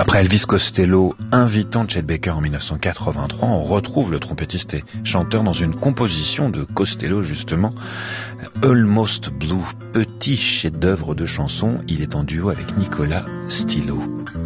Après Elvis Costello invitant Chet Baker en 1983, on retrouve le trompettiste et chanteur dans une composition de Costello justement, Almost Blue, petit chef-d'œuvre de chanson. Il est en duo avec Nicolas Stilo.